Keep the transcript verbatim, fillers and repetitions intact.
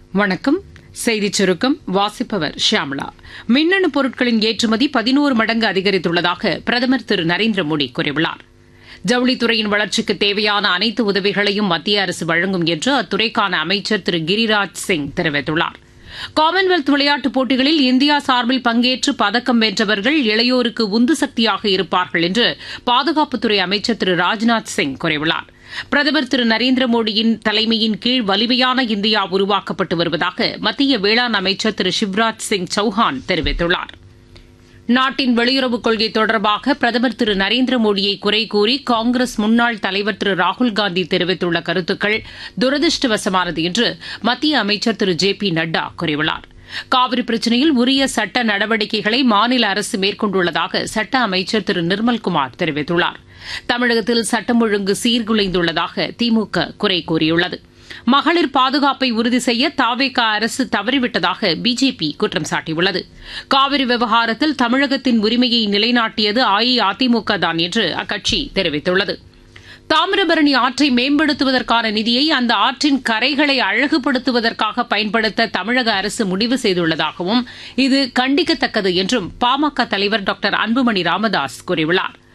வணக்கம். செய்திச் சுருக்கம் வாசிப்பவர் ஷியாமளா. மின்னணு பொருட்களின் ஏற்றுமதி பதினோரு மடங்கு அதிகரித்துள்ளதாக பிரதமர் திரு நரேந்திர மோடி கூறியுள்ளார். ஜவுளித்துறையின் வளர்ச்சிக்கு தேவையான அனைத்து உதவிகளையும் மத்திய அரசு வழங்கும் என்று அத்துறைக்கான அமைச்சர் திரு கிரிராஜ் சிங் தெரிவித்துள்ளார். காமன்வெல்த் விளையாட்டுப் போட்டிகளில் இந்தியா சார்பில் பங்கேற்று பதக்கம் வென்றவர்கள் இளையோருக்கு உந்து சக்தியாக இருப்பார்கள் என்று பாதுகாப்புத்துறை அமைச்சர் திரு ராஜ்நாத் சிங் கூறியுள்ளார். பிரதமர் திரு நரேந்திர மோடியின் தலைமையின் கீழ் வலிமையான இந்தியா உருவாக்கப்பட்டு வருவதாக மத்திய வேளாண் அமைச்சர் திரு சிவராஜ் சிங் சௌஹான் தெரிவித்துள்ளார். நாட்டின் வெளியுறவுக் கொள்கை தொடர்பாக பிரதமர் திரு நரேந்திர மோடியை குறை கூறி காங்கிரஸ் முன்னாள் தலைவர் திரு ராகுல்காந்தி தெரிவித்துள்ள கருத்துக்கள் துரதிருஷ்டவசமானது என்று மத்திய அமைச்சர் திரு ஜே பி நட்டா கூறியுள்ளார். காவிரி பிரச்சினையில் உரிய சட்ட நடவடிக்கைகளை மாநில அரசு மேற்கொண்டுள்ளதாக சட்ட அமைச்சர் திரு நிர்மல்குமார் தெரிவித்துள்ளார். தமிழகத்தில் சட்டம் ஒழுங்கு சீர்குலைந்துள்ளதாக திமுக குறை கூறியுள்ளது. மகளிர் பாதுகாப்பை உறுதி செய்ய தாவேக அரசு தவறிவிட்டதாக பிஜேபி குற்றம் சாட்டியுள்ளது. காவிரி விவகாரத்தில் தமிழகத்தின் உரிமையை நிலைநாட்டியது அஇஅதிமுக தான் என்று அக்கட்சி தெரிவித்துள்ளது. தாமிரபரணி ஆற்றை மேம்படுத்துவதற்கான நிதியை அந்த ஆற்றின் கரைகளை அழகுபடுத்துவதற்காக பயன்படுத்த தமிழக அரசு முடிவு செய்துள்ளதாகவும் இது கண்டிக்கத்தக்கது என்றும் பாமக தலைவர் டாக்டர் அன்புமணி ராமதாஸ் கூறியுள்ளார்.